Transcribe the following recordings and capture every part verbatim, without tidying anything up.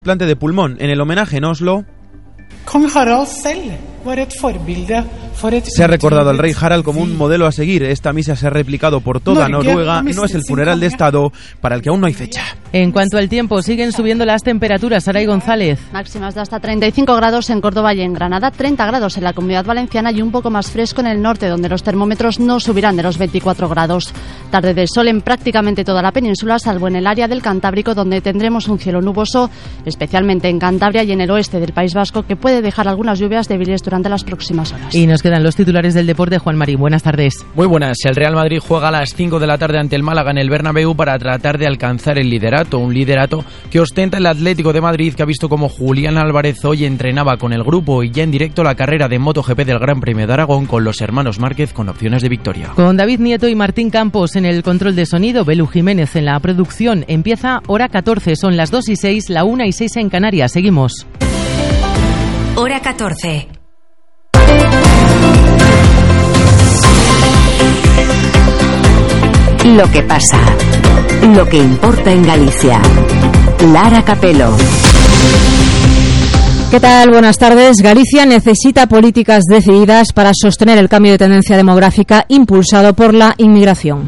Trasplante de pulmón en el homenaje en Oslo. Se ha recordado al rey Harald como un modelo a seguir. Esta misa se ha replicado por toda Noruega. No es el funeral de Estado para el que aún no hay fecha. En cuanto al tiempo, siguen subiendo las temperaturas. Saray González. Máximas de hasta treinta y cinco grados en Córdoba y en Granada, treinta grados en la Comunidad Valenciana y un poco más fresco en el norte, donde los termómetros no subirán de los veinticuatro grados. Tarde de sol en prácticamente toda la península, salvo en el área del Cantábrico, donde tendremos un cielo nuboso, especialmente en Cantabria y en el oeste del País Vasco, que puede dejar algunas lluvias débiles durante las próximas horas. Y nos quedan los titulares del deporte. Juan Marín, buenas tardes. Muy buenas. El Real Madrid juega a las cinco de la tarde ante el Málaga en el Bernabéu para tratar de alcanzar el liderato, un liderato que ostenta el Atlético de Madrid, que ha visto como Julián Álvarez hoy entrenaba con el grupo y ya en directo la carrera de MotoGP del Gran Premio de Aragón con los hermanos Márquez con opciones de victoria. Con David Nieto y Martín Campos en el control de sonido, Belu Jiménez en la producción. Empieza hora catorce, son las dos y seis, la una y seis en Canarias. Seguimos. Hora catorce. Lo que pasa, lo que importa en Galicia. Lara Capelo. ¿Qué tal? Buenas tardes. Galicia necesita políticas decididas para sostener el cambio de tendencia demográfica impulsado por la inmigración.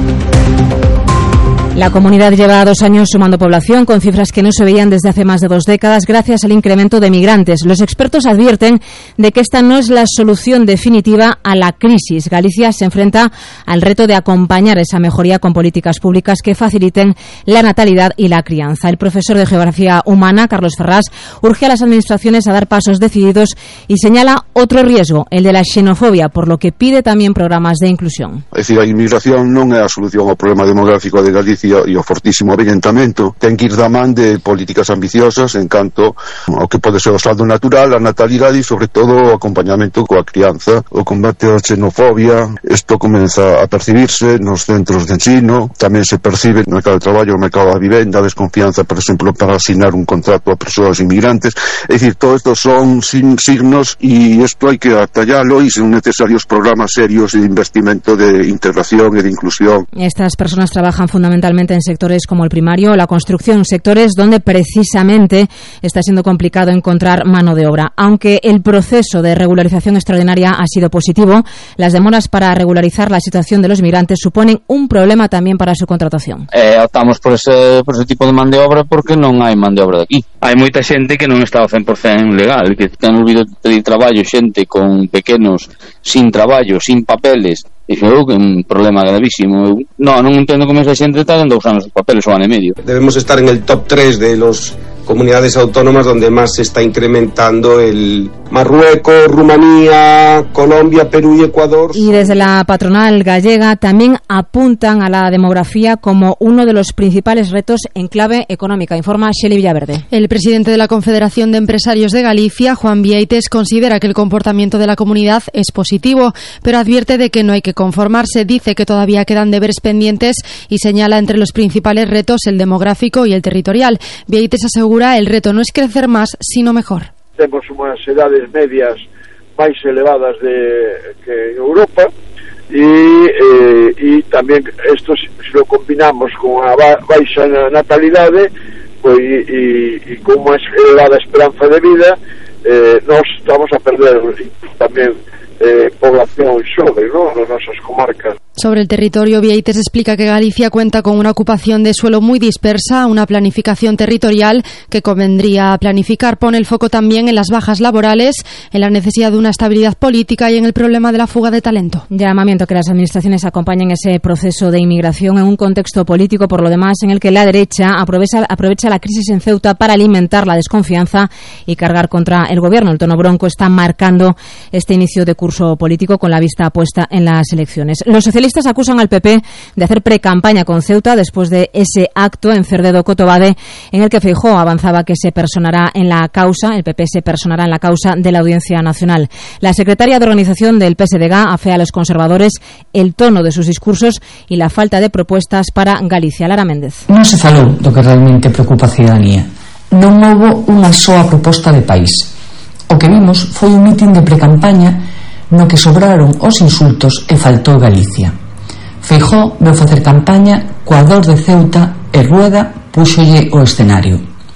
La comunidad lleva dos años sumando población con cifras que no se veían desde hace más de dos décadas gracias al incremento de migrantes. Los expertos advierten de que esta no es la solución definitiva a la crisis. Galicia se enfrenta al reto de acompañar esa mejoría con políticas públicas que faciliten la natalidad y la crianza. El profesor de Geografía Humana, Carlos Ferrás, urge a las administraciones a dar pasos decididos y señala otro riesgo, el de la xenofobia, por lo que pide también programas de inclusión. É dicir, a inmigración non é a solución ao problema demográfico de Galicia e o fortísimo avellentamento. Ten que ir da man de políticas ambiciosas en canto ao que pode ser o saldo natural, a natalidade e, sobre todo, o acompañamento coa crianza, o combate á xenofobia. Isto comeza a percibirse nos centros de ensino, tamén se percibe no mercado de traballo, no mercado da vivenda, a desconfianza, por exemplo, para asignar un contrato a persoas inmigrantes. É dicir, todo isto son signos e isto hai que atallalo e son necesarios programas serios de investimento de integración e de inclusión. Estas personas trabajan fundamentalmente en sectores como el primario o la construcción, sectores donde precisamente está siendo complicado encontrar mano de obra. Aunque el proceso de regularización extraordinaria ha sido positivo, las demoras para regularizar la situación de los migrantes suponen un problema también para su contratación. Eh, optamos por ese, por ese tipo de man de obra porque non hai man de obra de aquí. Hai moita xente que non está ao cen por cen legal, que ten olvido pedir traballo, xente con pequenos, sin traballo, sin papeles. Dixo eu que é un problema gravísimo. No, non entendo como esa xente está dando usando os papeles o ano e medio. Debemos estar en el top tres de los comunidades autónomas donde más se está incrementando el Marruecos, Rumanía, Colombia, Perú y Ecuador. Y desde la patronal gallega también apuntan a la demografía como uno de los principales retos en clave económica, informa Xeli Villaverde. El presidente de la Confederación de Empresarios de Galicia, Juan Vieites, considera que el comportamiento de la comunidad es positivo, pero advierte de que no hay que conformarse. Dice que todavía quedan deberes pendientes y señala entre los principales retos el demográfico y el territorial. Vieites asegura el reto no es crecer más, sino mejor. Temos unhas edades medias máis elevadas de que en Europa e, eh, e tamén isto se lo combinamos con a baixa natalidade pois, e, e con máis elevada esperanza de vida, eh, nós estamos a perder tamén eh, población xove, ¿no?, nas nosas comarcas. Sobre el territorio, Vieites explica que Galicia cuenta con una ocupación de suelo muy dispersa, una planificación territorial que convendría planificar. Pone el foco también en las bajas laborales, en la necesidad de una estabilidad política y en el problema de la fuga de talento. Llamamiento que las administraciones acompañen ese proceso de inmigración en un contexto político, por lo demás, en el que la derecha aprovecha, aprovecha la crisis en Ceuta para alimentar la desconfianza y cargar contra el gobierno. El tono bronco está marcando este inicio de curso político con la vista puesta en las elecciones. Los socialistas acusan al P P de hacer precampaña con Ceuta después de ese acto en Cerdedo Cotobade en el que Feijóo avanzaba que se personará en la causa, el P P se personará en la causa de la Audiencia Nacional. La secretaria de organización del P S D G afea a los conservadores el tono de sus discursos y la falta de propuestas para Galicia. Lara Méndez. Non se falou do que realmente preocupa a ciudadanía. Non houbo unha soa proposta de país. O que vimos foi un mitin de precampaña no que sobraron os insultos e faltou Galicia. Feijóo veu facer campaña coa dor de Ceuta e Rueda púxolle o escenario.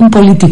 un político